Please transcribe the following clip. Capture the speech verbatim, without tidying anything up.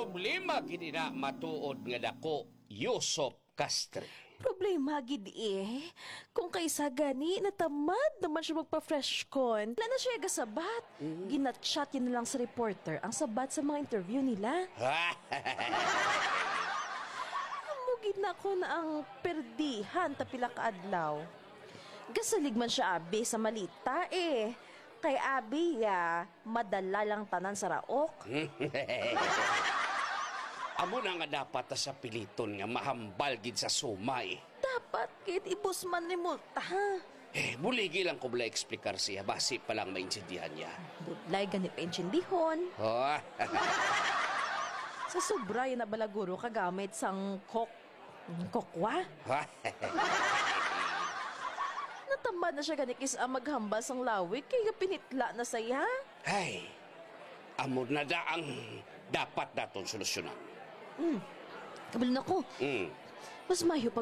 problema gid na matuod nga dako, Yusop Castre. Problema gid eh. Kung kaysa gani, natamad naman siya magpa-fresh con. Wala na siya gasabat. Mm. Ginat-chat yun na lang sa reporter ang sabat sa mga interview nila. Amugid na ako na ang perdihan tapila ka adlaw. Gasalig man siya abi sa malita eh. Kay abi ya, madala lang tanan sa raok. Amo na nga dapat sa piliton nga mahambal gid sa sumay. Dapat kit ibus man ni multa ha. Eh, buligi lang ko bala eksplikar siya. Basi pa lang maintindihan niya. Budlay ganit pa intindihon. Oh. Sa sobra yun na balaguro kagamit sang kok. Kokwa? Natamad na siya ganikis ang maghambal sang lawik kaya pinitla na saya. Ay, amo na da ang dapat naton solusyonan. Hmm, kabalo na ko. Mm. Mas mayo pag